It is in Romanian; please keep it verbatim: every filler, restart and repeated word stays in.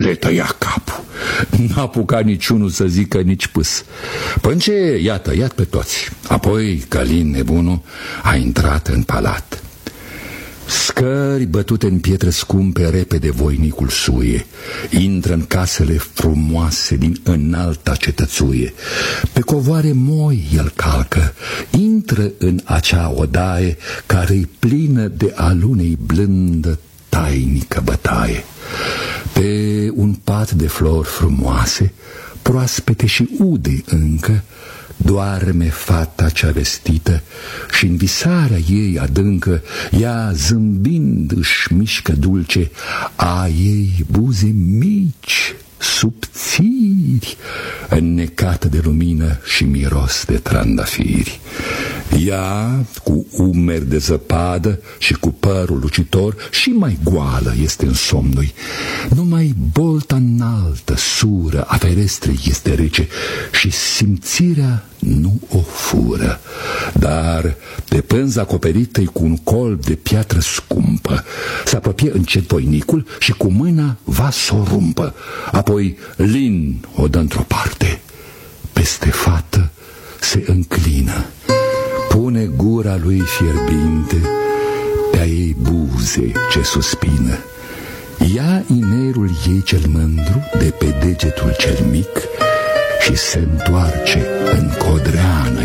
le tăia capul. N-a apucat niciunul să zică nici pâs. Până ce i-a tăiat pe toți. Apoi Călin nebunul a intrat în palat. Scări bătute în pietre scumpe, repede voinicul suie. Intră în casele frumoase din înalta cetățuie. Pe covoare moi el calcă. Intră în acea odaie care-i plină de alunei blândă tainică bătaie. Pe un pat de flori frumoase, proaspete și ude încă, doarme fata cea vestită și în visarea ei adâncă, ea zâmbind își mișcă dulce a ei buze mici, subțiri, înnecată de lumină și miros de trandafiri. Ea, cu umeri de zăpadă și cu părul lucitor, și mai goală este în somnul. Numai bolta înaltă, sură, a ferestrei este rece și simțirea nu o fură. Dar de pânza acoperită-i cu un colb de piatră scumpă. Se apropie încet voinicul și cu mâna va s-o rumpă. Apoi lin o dă într-o parte. Peste fată se înclină. Pune gura lui fierbinte pe-a ei buze ce suspină. Ia inerul ei cel mândru de pe degetul cel mic și se întoarce în codreană